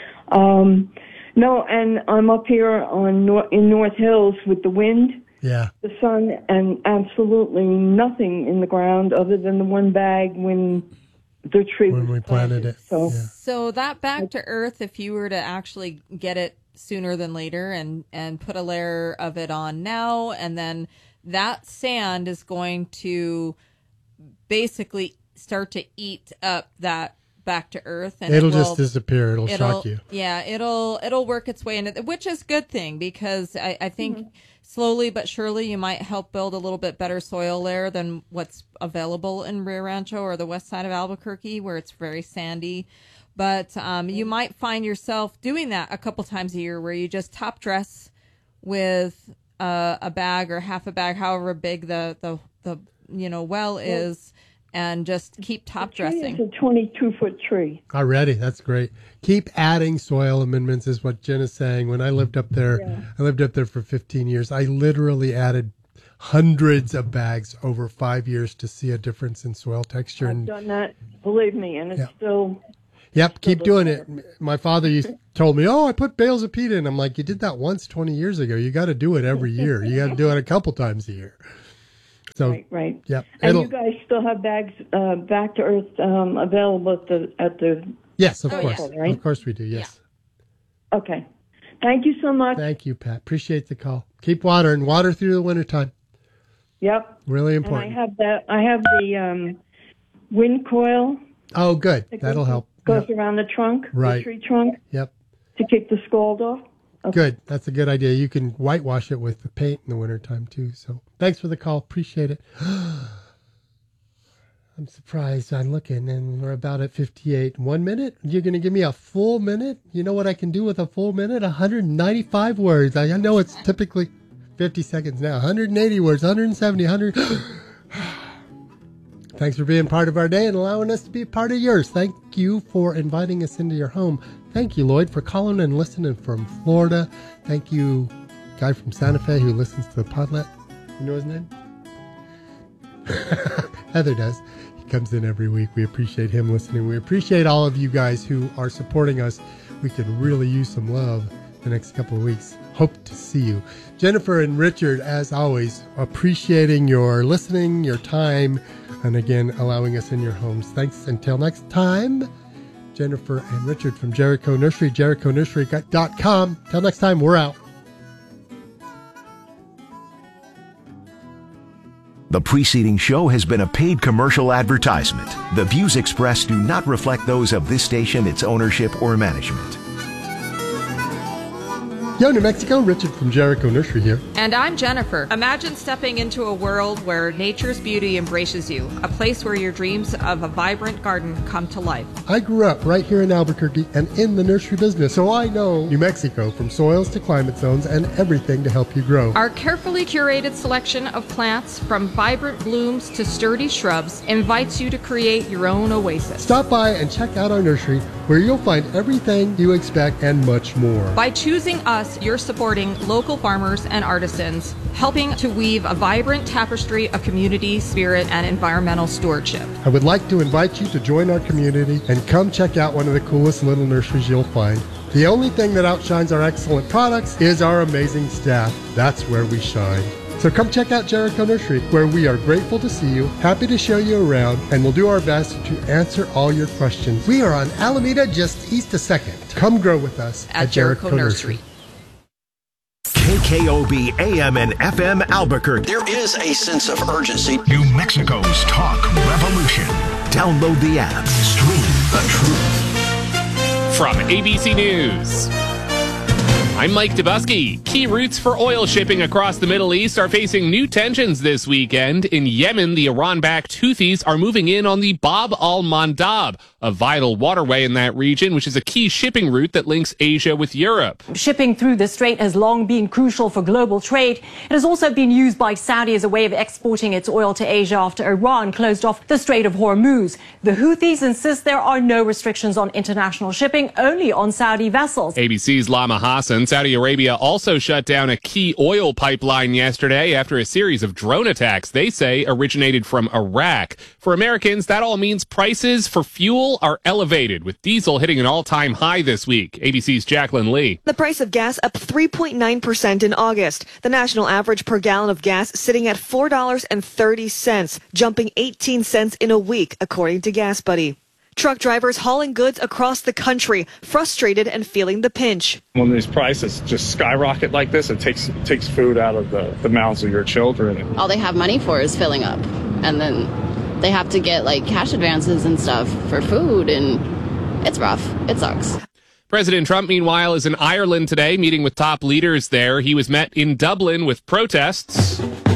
No, and I'm up here in North Hills with the wind, the sun, and absolutely nothing in the ground other than the one bag when the tree was planted it. So that Back to Earth, if you were to actually get it sooner than later and put a layer of it on now, and then that sand is going to basically start to eat up that Back to Earth, and it'll just disappear. It'll shock you. Yeah, it'll work its way in, which is a good thing, because I think slowly but surely you might help build a little bit better soil layer than what's available in Rio Rancho or the west side of Albuquerque, where it's very sandy. But you might find yourself doing that a couple times a year, where you just top dress with a bag or half a bag, however big the well is, and just keep top dressing. It's a 22-foot tree. Already, that's great. Keep adding soil amendments is what Jen is saying. When I lived up there, I lived up there for 15 years. I literally added hundreds of bags over 5 years to see a difference in soil texture. I've done that, believe me, and it's still... Yep, keep doing it. My father told me, I put bales of peat in. I'm like, you did that once 20 years ago. You got to do it every year. You got to do it a couple times a year. So, right. Yep. And you guys still have bags back to earth available at the Yes, of course. Right? Of course we do, yes. Yeah. Okay. Thank you so much. Thank you, Pat. Appreciate the call. Keep watering. Water through the wintertime. Yep. Really important. And I have the wind coil. Oh, good. That'll help. Goes around the trunk, right. The tree trunk. Yep. To keep the scald off. Okay. Good. That's a good idea. You can whitewash it with the paint in the wintertime, too. So thanks for the call. Appreciate it. I'm surprised. I'm looking, and we're about at 58. 1 minute? You're going to give me a full minute? You know what I can do with a full minute? 195 words. I know it's typically 50 seconds now. 180 words, 170, 100. Thanks for being part of our day and allowing us to be a part of yours. Thank you for inviting us into your home. Thank you, Lloyd, for calling and listening from Florida. Thank you, guy from Santa Fe who listens to the Podlet. You know his name? Heather does. He comes in every week. We appreciate him listening. We appreciate all of you guys who are supporting us. We could really use some love the next couple of weeks. Hope to see you. Jennifer and Richard, as always, appreciating your listening, your time, and again, allowing us in your homes. Thanks. Until next time, Jennifer and Richard from Jericho Nursery, JerichoNursery.com. Till next time, we're out. The preceding show has been a paid commercial advertisement. The views expressed do not reflect those of this station, its ownership, or management. Yo, New Mexico, Richard from Jericho Nursery here. And I'm Jennifer. Imagine stepping into a world where nature's beauty embraces you, a place where your dreams of a vibrant garden come to life. I grew up right here in Albuquerque and in the nursery business, so I know New Mexico from soils to climate zones and everything to help you grow. Our carefully curated selection of plants, from vibrant blooms to sturdy shrubs, invites you to create your own oasis. Stop by and check out our nursery, where you'll find everything you expect and much more. By choosing us, you're supporting local farmers and artisans, helping to weave a vibrant tapestry of community, spirit, and environmental stewardship. I would like to invite you to join our community and come check out one of the coolest little nurseries you'll find. The only thing that outshines our excellent products is our amazing staff. That's where we shine. So come check out Jericho Nursery, where we are grateful to see you, happy to show you around, and we'll do our best to answer all your questions. We are on Alameda, just east of 2nd. Come grow with us at Jericho Nursery. KKOB AM and FM Albuquerque. There is a sense of urgency. New Mexico's talk revolution. Download the app. Stream the truth. From ABC News, I'm Mike Dubusky. Key routes for oil shipping across the Middle East are facing new tensions this weekend. In Yemen, the Iran-backed Houthis are moving in on the Bab al-Mandab, a vital waterway in that region, which is a key shipping route that links Asia with Europe. Shipping through the strait has long been crucial for global trade. It has also been used by Saudi as a way of exporting its oil to Asia after Iran closed off the Strait of Hormuz. The Houthis insist there are no restrictions on international shipping, only on Saudi vessels. ABC's Lama Hassan. Saudi Arabia also shut down a key oil pipeline yesterday after a series of drone attacks they say originated from Iraq. For Americans, that all means prices for fuel are elevated, with diesel hitting an all-time high this week. ABC's Jacqueline Lee. The price of gas up 3.9% in August. The national average per gallon of gas sitting at $4.30, jumping 18 cents in a week, according to Gas Buddy. Truck drivers hauling goods across the country, frustrated and feeling the pinch. When these prices just skyrocket like this, it takes food out of the mouths of your children. All they have money for is filling up, and then they have to get like cash advances and stuff for food, and it's rough. It sucks. President Trump, meanwhile, is in Ireland today, meeting with top leaders there. He was met in Dublin with protests.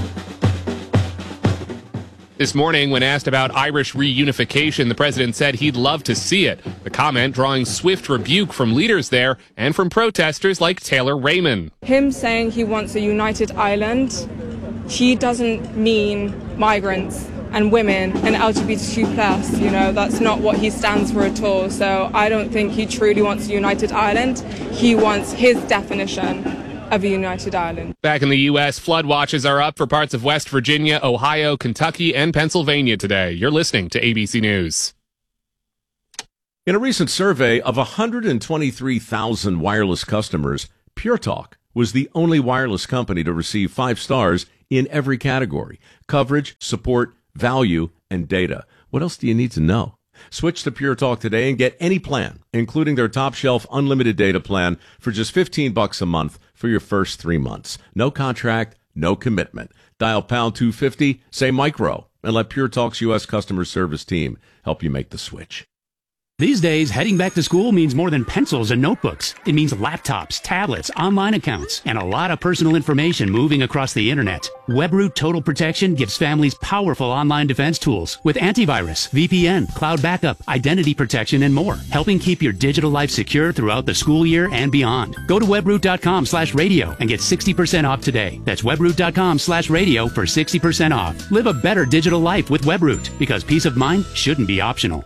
This morning, when asked about Irish reunification, the president said he'd love to see it. The comment drawing swift rebuke from leaders there and from protesters like Taylor Raymond. Him saying he wants a united Ireland, he doesn't mean migrants and women and LGBTQ+. That's not what he stands for at all. So I don't think he truly wants a united Ireland. He wants his definition of a united Ireland. Back in the U.S., flood watches are up for parts of West Virginia, Ohio, Kentucky, and Pennsylvania today. You're listening to ABC News. In a recent survey of 123,000 wireless customers, Pure Talk was the only wireless company to receive 5 stars in every category: coverage, support, value, and data. What else do you need to know? Switch to Pure Talk today and get any plan, including their top shelf unlimited data plan, for just $15 a month for your first 3 months. No contract, no commitment. Dial pound 250, say micro, and let Pure Talk's U.S. customer service team help you make the switch. These days, heading back to school means more than pencils and notebooks. It means laptops, tablets, online accounts, and a lot of personal information moving across the internet. WebRoot Total Protection gives families powerful online defense tools with antivirus, VPN, cloud backup, identity protection, and more, helping keep your digital life secure throughout the school year and beyond. Go to webroot.com/radio and get 60% off today. That's webroot.com/radio for 60% off. Live a better digital life with WebRoot, because peace of mind shouldn't be optional.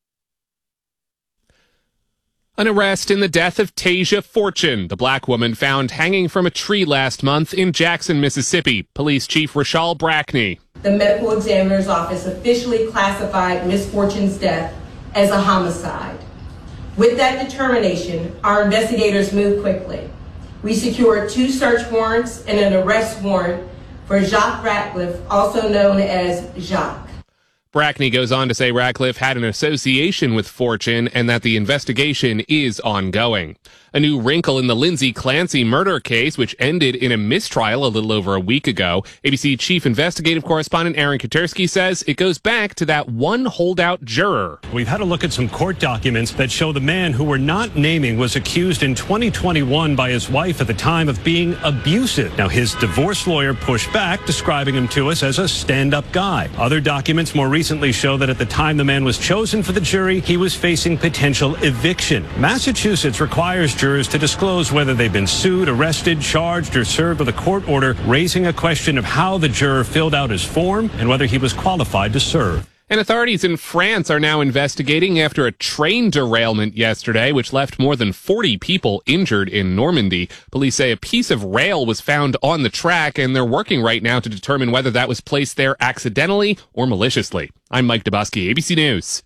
An arrest in the death of Tasia Fortune, the black woman found hanging from a tree last month in Jackson, Mississippi. Police Chief Rashal Brackney. The medical examiner's office officially classified Miss Fortune's death as a homicide. With that determination, our investigators moved quickly. We secured 2 search warrants and an arrest warrant for Jacques Ratcliffe, also known as Jacques. Brackney goes on to say Ratcliffe had an association with Fortune and that the investigation is ongoing. A new wrinkle in the Lindsay Clancy murder case, which ended in a mistrial a little over a week ago. ABC Chief Investigative Correspondent Aaron Katersky says it goes back to that one holdout juror. We've had a look at some court documents that show the man who we're not naming was accused in 2021 by his wife at the time of being abusive. Now, his divorce lawyer pushed back, describing him to us as a stand-up guy. Other documents more recently show that at the time the man was chosen for the jury, he was facing potential eviction. Massachusetts requires jurors to disclose whether they've been sued, arrested, charged, or served with a court order, raising a question of how the juror filled out his form and whether he was qualified to serve. And authorities in France are now investigating after a train derailment yesterday, which left more than 40 people injured in Normandy. Police say a piece of rail was found on the track, and they're working right now to determine whether that was placed there accidentally or maliciously. I'm Mike Dubusky, ABC News.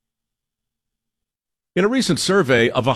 In a recent survey of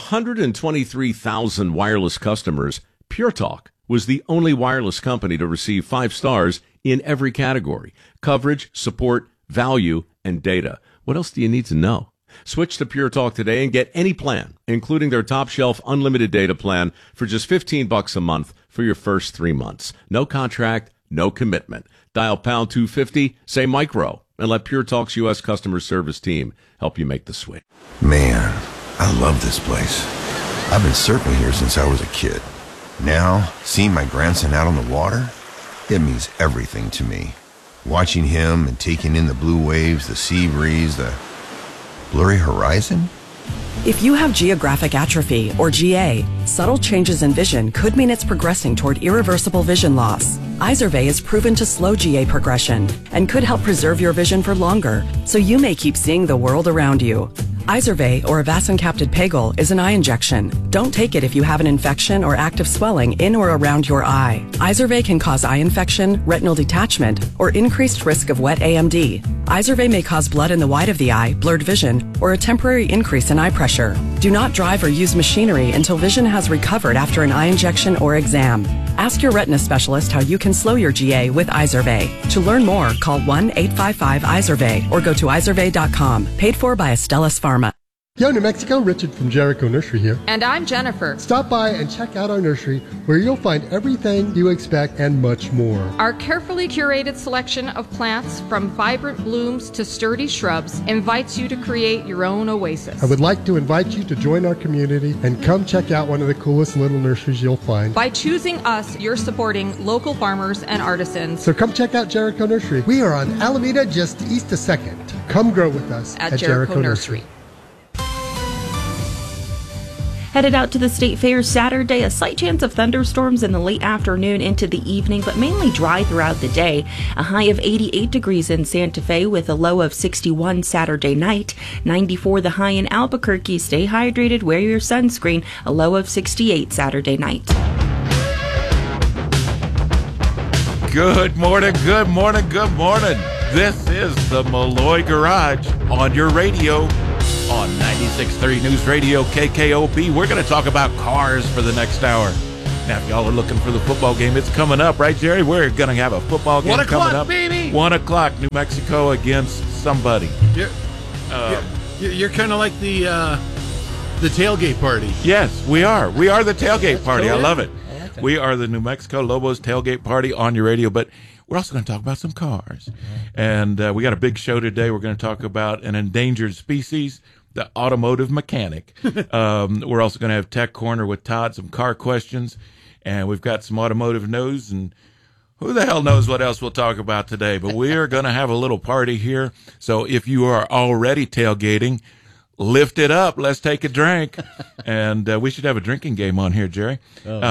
123,000 wireless customers, Pure Talk was the only wireless company to receive 5 stars in every category: coverage, support, value, and data. What else do you need to know? Switch to Pure Talk today and get any plan, including their top shelf unlimited data plan, for just $15 a month for your first 3 months. No contract, no commitment. Dial pound 250, say micro, and let Pure Talk's U.S. customer service team help you make the switch. Man, I love this place. I've been surfing here since I was a kid. Now, seeing my grandson out on the water, it means everything to me. Watching him and taking in the blue waves, the sea breeze, the blurry horizon. If you have geographic atrophy, or GA, subtle changes in vision could mean it's progressing toward irreversible vision loss. Izervay is proven to slow GA progression and could help preserve your vision for longer, so you may keep seeing the world around you. Izervay, or avacincaptad pegol, is an eye injection. Don't take it if you have an infection or active swelling in or around your eye. Izervay can cause eye infection, retinal detachment, or increased risk of wet AMD. Izervay may cause blood in the white of the eye, blurred vision, or a temporary increase in eye pressure. Do not drive or use machinery until vision has recovered after an eye injection or exam. Ask your retina specialist how you can slow your GA with Izervay. To learn more, call 1-855-IZERVAY or go to izervay.com. Paid for by Astellas Pharma. Yo, New Mexico, Richard from Jericho Nursery here. And I'm Jennifer. Stop by and check out our nursery, where you'll find everything you expect and much more. Our carefully curated selection of plants, from vibrant blooms to sturdy shrubs, invites you to create your own oasis. I would like to invite you to join our community and come check out one of the coolest little nurseries you'll find. By choosing us, you're supporting local farmers and artisans. So come check out Jericho Nursery. We are on Alameda, just east of 2nd. Come grow with us at Jericho Nursery. Headed out to the State Fair Saturday, a slight chance of thunderstorms in the late afternoon into the evening, but mainly dry throughout the day. A high of 88 degrees in Santa Fe with a low of 61 Saturday night. 94 the high in Albuquerque. Stay hydrated, wear your sunscreen. A low of 68 Saturday night. Good morning, good morning, good morning. This is the Malloy Garage on your radio on 96.3 News Radio KKOP. We're going to talk about cars for the next hour. Now, if y'all are looking for the football game, it's coming up, right, Jerry? We're going to have a football game coming up. Baby! 1 o'clock, New Mexico against somebody. You're kind of like the tailgate party. Yes, we are. We are the tailgate party. I love it. We are the New Mexico Lobos tailgate party on your radio, but we're also going to talk about some cars. And we got a big show today. We're going to talk about an endangered species, the automotive mechanic. We're also going to have Tech Corner with Todd, some car questions. And we've got some automotive news. And who the hell knows what else we'll talk about today. But we are going to have a little party here. So if you are already tailgating, lift it up. Let's take a drink. And we should have a drinking game on here, Jerry.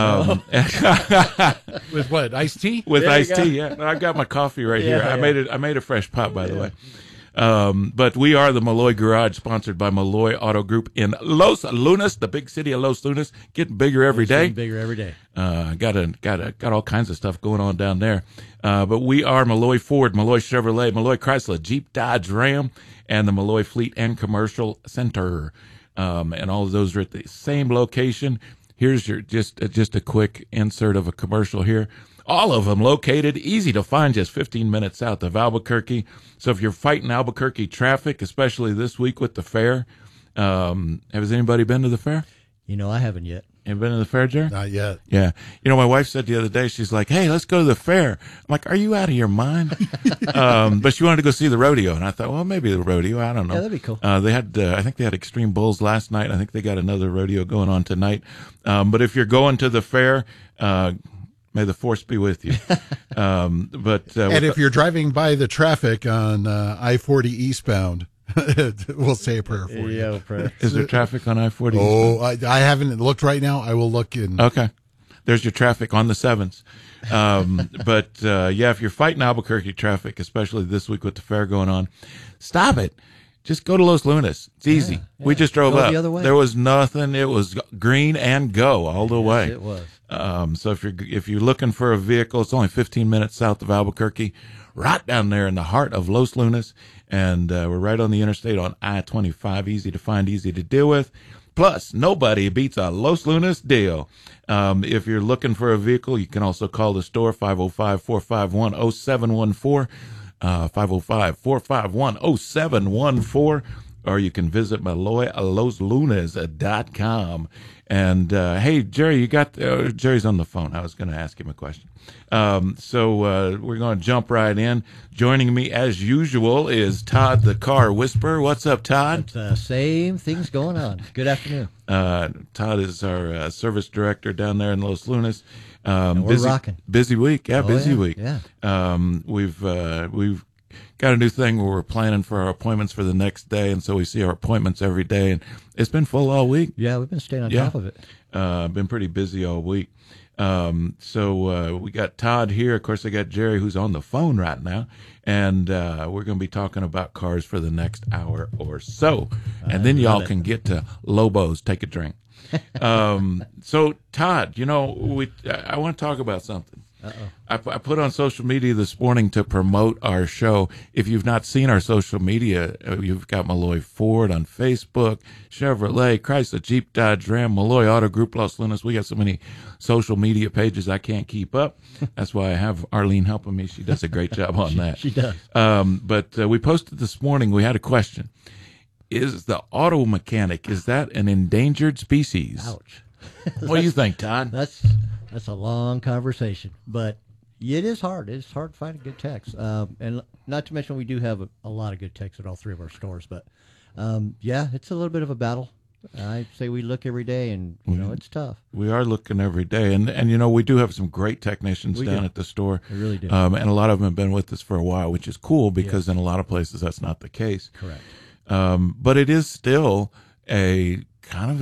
With what? Iced tea? With iced tea, yeah. I've got my coffee right here. I made a fresh pot, by the way. But we are the Malloy Garage, sponsored by Malloy Auto Group in Los Lunas, the big city of Los Lunas, getting bigger every day. Bigger every day. Got all kinds of stuff going on down there. But we are Malloy Ford, Malloy Chevrolet, Malloy Chrysler, Jeep, Dodge, Ram, and the Malloy Fleet and Commercial Center. And all of those are at the same location. Here's your just a quick insert of a commercial here. All of them located, easy to find, just 15 minutes south of Albuquerque. So if you're fighting Albuquerque traffic, especially this week with the fair, has anybody been to the fair? I haven't yet. You been to the fair, Jerry? Not yet. Yeah. My wife said the other day, she's like, hey, let's go to the fair. I'm like, are you out of your mind? But she wanted to go see the rodeo. And I thought, well, maybe the rodeo. I don't know. Yeah, that'd be cool. They had, I think they had Extreme Bulls last night. I think they got another rodeo going on tonight. But if you're going to the fair, may the force be with you. And if you're driving by the traffic on I-40 eastbound, we'll say a prayer for you. Yeah, prayer. Is there traffic on I-40? Oh, I haven't looked right now. I will look in. Okay. There's your traffic on the 7s. If you're fighting Albuquerque traffic, especially this week with the fair going on, stop it. Just go to Los Lunas. It's easy. Yeah. We just drove up. The other way. There was nothing. It was green and go all the way. It was. So if you're looking for a vehicle, it's only 15 minutes south of Albuquerque, right down there in the heart of Los Lunas. And we're right on the interstate on I-25, easy to find, easy to deal with. Plus, nobody beats a Los Lunas deal. If you're looking for a vehicle, you can also call the store, 505-451-0714, 505-451-0714, or you can visit MalloyLosLunas.com. And, hey, Jerry, you got, Jerry's on the phone. I was going to ask him a question. So we're going to jump right in. Joining me as usual is Todd, the car whisperer. What's up, Todd? Same things going on. Good afternoon. Todd is our service director down there in Los Lunas. We're rocking. Busy week. Yeah, busy week. Yeah. We've got a new thing where we're planning for our appointments for the next day, and so we see our appointments every day, and it's been full all week. Yeah, we've been staying on top of it. Been pretty busy all week. So we got Todd here. Of course, I got Jerry, who's on the phone right now, and we're going to be talking about cars for the next hour or so, and then y'all can get to Lobos, take a drink. So Todd, I want to talk about something. I put on social media this morning to promote our show. If you've not seen our social media, you've got Malloy Ford on Facebook, Chevrolet, Chrysler, Jeep, Dodge, Ram, Malloy Auto Group, Los Lunas. We got so many social media pages I can't keep up. That's why I have Arlene helping me. She does a great job on that. She does. But we posted this morning. We had a question. Is the auto mechanic, is that an endangered species? Ouch. What do you think, Todd? That's a long conversation, but it is hard. It's hard to find good techs. And not to mention we do have a lot of good techs at all three of our stores. But, it's a little bit of a battle. I say we look every day, and, it's tough. We are looking every day. And we do have some great technicians down at the store. We really do. And a lot of them have been with us for a while, which is cool because in a lot of places that's not the case. Correct. But it is still a kind of a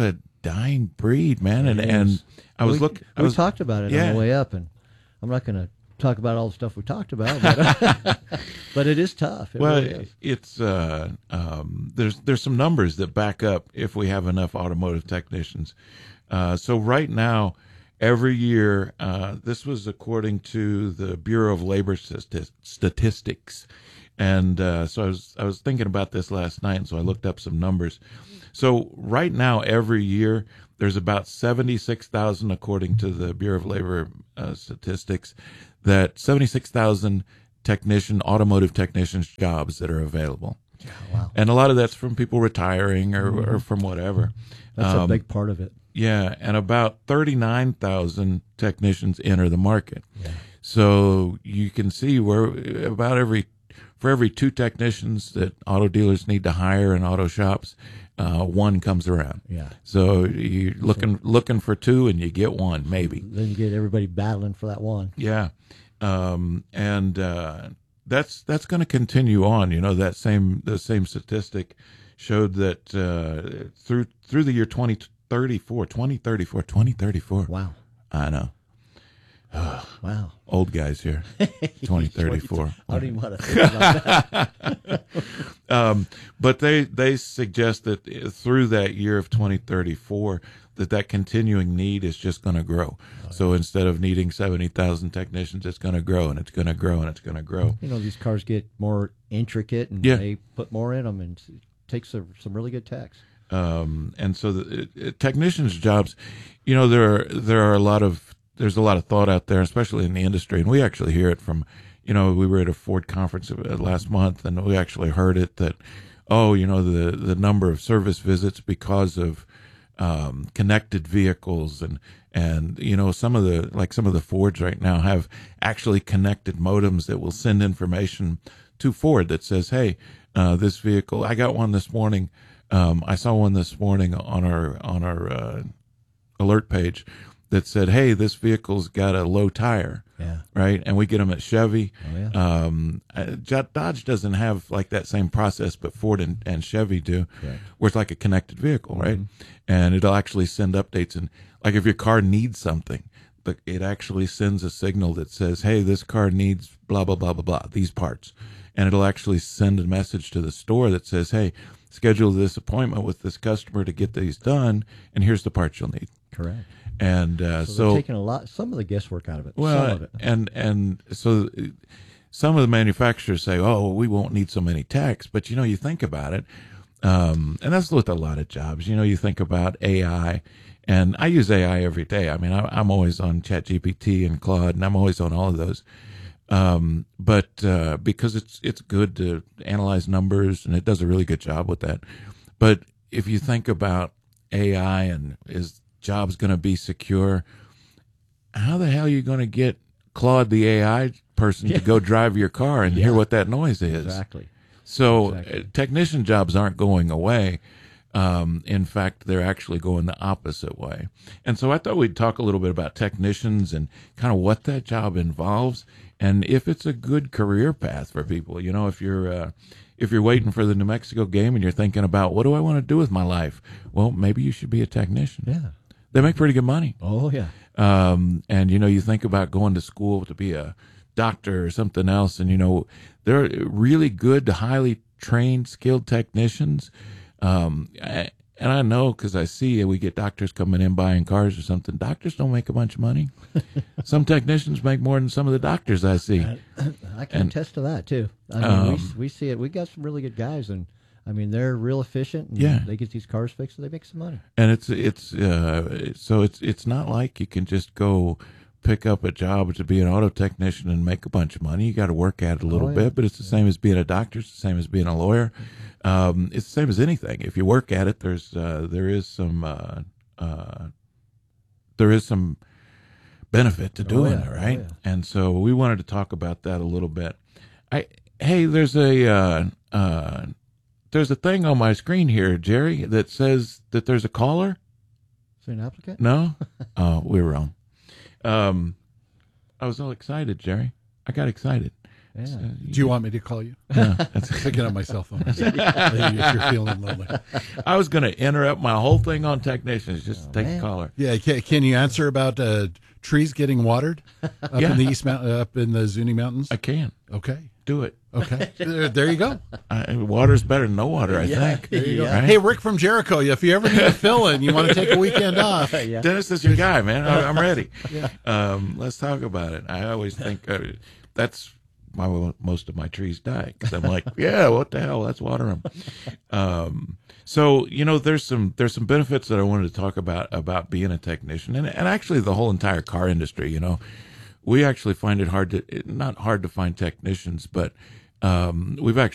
dying breed, man. It And is. I was We talked about it on the way up, and I'm not going to talk about all the stuff we talked about, but, but it is tough. It really is. It's there's some numbers that back up if we have enough automotive technicians. So right now, every year, this was according to the Bureau of Labor Statistics, and so I was thinking about this last night, and so I looked up some numbers. So right now, every year, there's about 76,000, according to the Bureau of Labor Statistics, that 76,000 automotive technicians jobs that are available. Yeah, wow. And a lot of that's from people retiring or from whatever. That's a big part of it. Yeah, and about 39,000 technicians enter the market. Yeah. So you can see where for every 2 technicians that auto dealers need to hire in auto shops, 1 comes around. Yeah. So you're looking for 2 and you get 1, maybe. Then you get everybody battling for that 1. Yeah. That's going to continue on. You know, the same statistic showed that through the year 2034. Wow. I know. Wow. Old guys here. 2034. I don't even want to think about that. But they suggest that through that year of 2034, that continuing need is just going to grow. So instead of needing 70,000 technicians, it's going to grow, and it's going to grow, and it's going to grow. You know, these cars get more intricate, and they put more in them, and it takes some really good techs. And so the technicians' jobs, you know, there's a lot of thought out there, especially in the industry, and we actually hear it from, you know, we were at a Ford conference last month, and we actually heard it that, you know, the number of service visits because of connected vehicles and you know, some of the Fords right now have actually connected modems that will send information to Ford that says, hey, this vehicle, I got one this morning. I saw one this morning on our alert page that said, hey, this vehicle's got a low tire. Yeah. Right. And we get them at Chevy. Oh, yeah. Dodge doesn't have like that same process, but Ford and Chevy do, right, where it's like a connected vehicle. Right. And it'll actually send updates. And like if your car needs something, it actually sends a signal that says, hey, this car needs blah, blah, blah, blah, blah, these parts. And it'll actually send a message to the store that says, hey, schedule this appointment with this customer to get these done. And here's the parts you'll need. Correct. And so they're taking some of the guesswork out of it. Well, some of it. and so some of the manufacturers say, "Oh, we won't need so many techs," but you know, you think about it, and that's with a lot of jobs. You know, you think about AI, and I use AI every day. I mean, I'm always on ChatGPT and Claude, and I'm always on all of those. But because it's good to analyze numbers, and it does a really good job with that. But if you think about AI and is job's going to be secure, how the hell are you going to get Claude, the AI person, to go drive your car and hear what that noise is? Exactly. So technician jobs aren't going away. In fact, they're actually going the opposite way. And so I thought we'd talk a little bit about technicians and kind of what that job involves and if it's a good career path for people. You know, if you're waiting for the New Mexico game and you're thinking about, what do I want to do with my life? Well, maybe you should be a technician. Yeah. They make pretty good money. Oh, yeah. And, you know, you think about going to school to be a doctor or something else, and, you know, they're really good, highly trained, skilled technicians. And I know because I see we get doctors coming in buying cars or something. Doctors don't make a bunch of money. Some technicians make more than some of the doctors I see. I can attest to that, too. I mean, we see it. We got some really good guys, and I mean, they're real efficient. And they get these cars fixed, so they make some money. And it's not like you can just go pick up a job to be an auto technician and make a bunch of money. You got to work at it a little bit, but it's the same as being a doctor. It's the same as being a lawyer. It's the same as anything. If you work at it, there is some benefit to doing it, right? Oh, yeah. And so we wanted to talk about that a little bit. There's a thing on my screen here, Jerry, that says that there's a caller. Is there an applicant? No? Oh, we were wrong. I was all excited, Jerry. I got excited. Do you want me to call you? No. Picking up my cell phone. If you're feeling lonely. I was going to interrupt my whole thing on technicians. Just take a caller. Yeah, can you answer about trees getting watered up in the up in the Zuni Mountains? I can. Okay. Do it. Okay. There you go. Water's better than no water, I think. There you go. Right? Hey, Rick from Jericho, if you ever need a fill-in, you want to take a weekend off. Dennis is your guy, man. I'm ready. Let's talk about it. I always think that's why most of my trees die, because I'm like, yeah, what the hell? Let's water them. So, there's some benefits that I wanted to talk about being a technician, and actually the whole entire car industry. We actually find it not hard to find technicians, but we've actually